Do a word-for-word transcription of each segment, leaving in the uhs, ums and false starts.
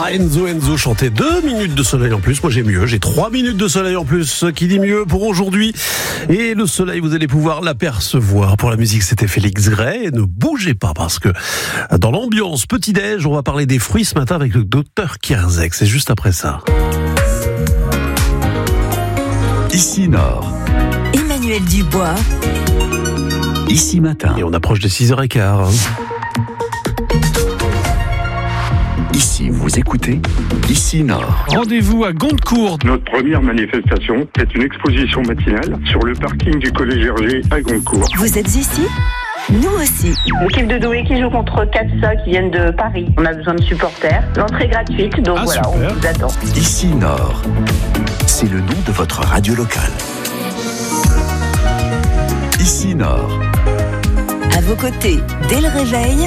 Ah, Enzo Enzo chantait deux minutes de soleil en plus. Moi j'ai mieux, j'ai trois minutes de soleil en plus. Qui dit mieux pour aujourd'hui. Et le soleil, vous allez pouvoir l'apercevoir. Pour la musique, c'était Félix Gray. Et ne bougez pas parce que dans l'ambiance petit-déj, on va parler des fruits ce matin avec le docteur Kierzek. C'est juste après ça. Ici Nord. Emmanuel Dubois. Ici Matin. Et on approche des six heures quinze. Ici, vous écoutez Ici Nord. Rendez-vous à Gondecourt. Notre première manifestation est une exposition matinale sur le parking du collège Hergé à Gondecourt. Vous êtes ici ? Nous aussi. L'équipe de Douai qui joue contre Katsa qui viennent de Paris. On a besoin de supporters. L'entrée est gratuite, donc Ah, voilà, super. on vous attend. Ici Nord. C'est le nom de votre radio locale. Ici Nord. À vos côtés, dès le réveil,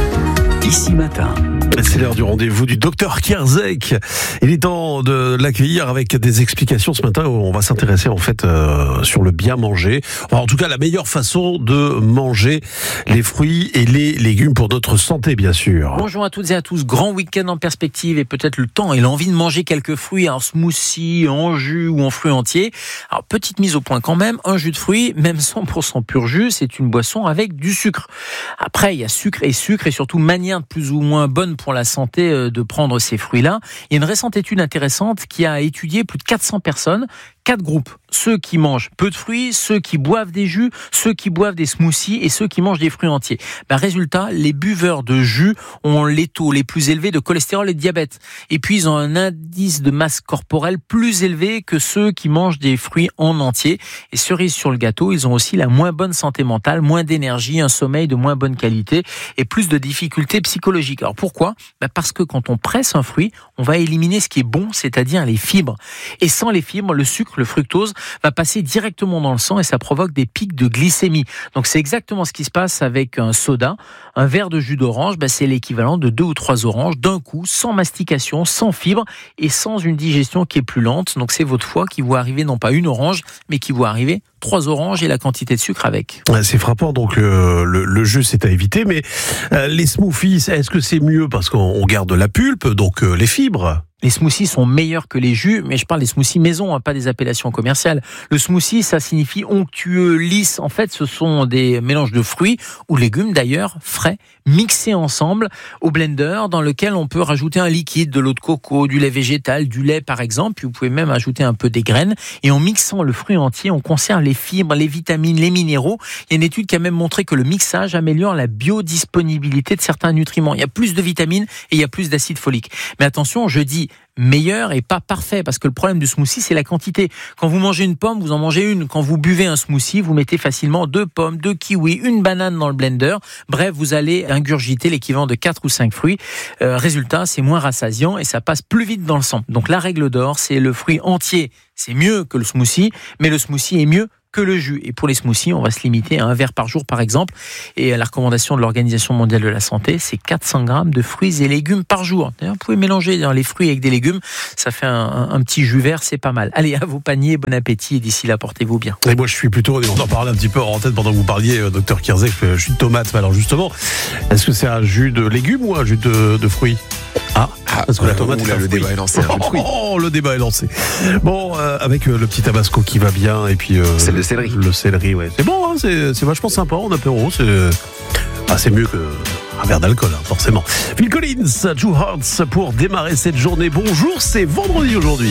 Ici Matin. C'est l'heure du rendez-vous du docteur Kierzek. Il est temps de l'accueillir avec des explications ce matin où on va s'intéresser en fait euh, sur le bien manger. Enfin, en tout cas, la meilleure façon de manger les fruits et les légumes pour notre santé, bien sûr. Bonjour à toutes et à tous. Grand week-end en perspective et peut-être le temps et l'envie de manger quelques fruits en smoothie, en jus ou en fruits entiers. Alors, petite mise au point quand même. Un jus de fruits, même cent pour cent pur jus, c'est une boisson avec du sucre. Après, il y a sucre et sucre et surtout manière plus ou moins bonne pour la santé de prendre ces fruits-là. Il y a une récente étude intéressante qui a étudié plus de quatre cents personnes, quatre groupes. Ceux qui mangent peu de fruits, ceux qui boivent des jus, ceux qui boivent des smoothies et ceux qui mangent des fruits entiers. Ben, résultat, les buveurs de jus ont les taux les plus élevés de cholestérol et de diabète. Et puis, ils ont un indice de masse corporelle plus élevé que ceux qui mangent des fruits en entier. Et cerise sur le gâteau, ils ont aussi la moins bonne santé mentale, moins d'énergie, un sommeil de moins bonne qualité et plus de difficultés psychologiques. Alors pourquoi ? Ben parce que quand on presse un fruit, on va éliminer ce qui est bon, c'est-à-dire les fibres. Et sans les fibres, le sucre, le fructose, va passer directement dans le sang et ça provoque des pics de glycémie. Donc c'est exactement ce qui se passe avec un soda. Un verre de jus d'orange, ben c'est l'équivalent de deux ou trois oranges d'un coup, sans mastication, sans fibres et sans une digestion qui est plus lente. Donc c'est votre foie qui voit arriver non pas une orange, mais qui voit arriver trois oranges et la quantité de sucre avec. C'est frappant, donc euh, le, le jus c'est à éviter, mais euh, les smoothies, est-ce que c'est mieux parce qu'on garde la pulpe, donc euh, les fibres ? Les smoothies sont meilleurs que les jus, mais je parle des smoothies maison, hein, pas des appellations commerciales. Le smoothie, ça signifie onctueux, lisse. En fait, ce sont des mélanges de fruits ou légumes d'ailleurs, frais, mixés ensemble au blender, dans lequel on peut rajouter un liquide, de l'eau de coco, du lait végétal, du lait par exemple. Puis vous pouvez même ajouter un peu des graines. Et en mixant le fruit entier, on conserve les fibres, les vitamines, les minéraux. Il y a une étude qui a même montré que le mixage améliore la biodisponibilité de certains nutriments. Il y a plus de vitamines et il y a plus d'acide folique. Mais attention, je dis meilleur et pas parfait, parce que le problème du smoothie, c'est la quantité. Quand vous mangez une pomme, vous en mangez une. Quand vous buvez un smoothie, vous mettez facilement deux pommes, deux kiwis, une banane dans le blender. Bref, vous allez ingurgiter l'équivalent de quatre ou cinq fruits. Euh, résultat, c'est moins rassasiant et ça passe plus vite dans le sang. Donc la règle d'or, c'est le fruit entier. C'est mieux que le smoothie, mais le smoothie est mieux que le jus. Et pour les smoothies, on va se limiter à un verre par jour, par exemple. Et la recommandation de l'Organisation mondiale de la santé, c'est quatre cents grammes de fruits et légumes par jour. D'ailleurs, vous pouvez mélanger les fruits avec des légumes. Ça fait un, un, un petit jus vert, c'est pas mal. Allez, à vos paniers, bon appétit. Et d'ici là, portez-vous bien. Et moi, je suis plutôt, on en parlait un petit peu en tête pendant que vous parliez, euh, docteur Kierzek, je suis de tomate. Alors justement, est-ce que c'est un jus de légumes ou un jus de, de fruits ? Ah, parce que la tomate, Oula, c'est un le fruit. débat est lancé. Un jus de fruits. Oh, le débat est lancé. Bon, euh, avec euh, le petit tabasco qui va bien et puis euh, C'est le céleri. Le céleri, ouais. C'est bon, hein, c'est, c'est vachement sympa en apéro. C'est, ah, c'est mieux qu'un verre d'alcool, hein, forcément. Phil Collins, Two Hearts pour démarrer cette journée. Bonjour, c'est vendredi aujourd'hui.